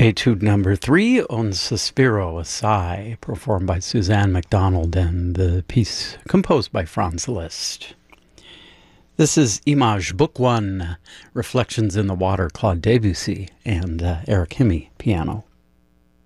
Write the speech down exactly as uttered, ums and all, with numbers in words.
Etude number three, Un Sospiro Assai, performed by Suzanne MacDonald, and the piece composed by Franz Liszt. This is Image, Book One, Reflections in the Water, Claude Debussy, and uh, Eric Hemme, piano.